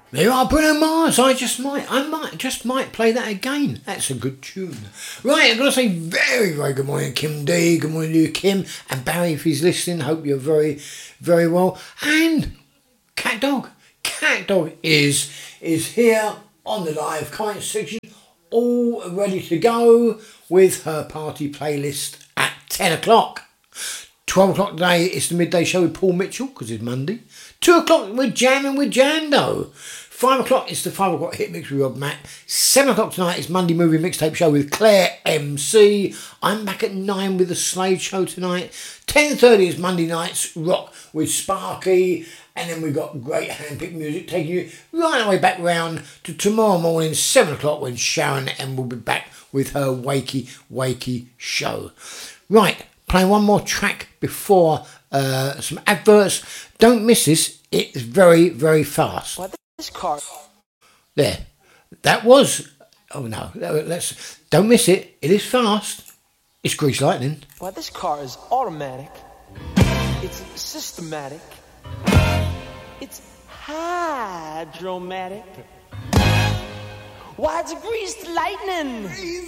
There are Bruno Mars. I might play that again. That's a good tune. Right, I've got to say very, very good morning, Kim D. Good morning to you, Kim. And Barry, if he's listening, hope you're very, very well. And Cat Dog. Cat Dog is here on the live comment section, all ready to go with her party playlist at 10 o'clock. 12 o'clock today, it's the midday show with Paul Mitchell, because it's Monday. 2 o'clock, we're jamming with Jando. 5 o'clock, it's the 5 o'clock hit mix with Rob Mack. 7 o'clock tonight, it's Monday Movie Mixtape Show with Claire MC. I'm back at 9 with the Slade Show tonight. 10:30 is Monday Night's Rock with Sparky. And then we've got great handpicked music taking you right away back round to tomorrow morning, 7 o'clock, when Sharon M will be back with her Wakey show. Right, playing one more track before some adverts. Don't miss this, it's very, very fast. What this car? There. That was... Oh no, don't miss it, it is fast. It's Grease Lightning. Well, this car is automatic. It's systematic. It's hydromatic. Why, it's greased lightning.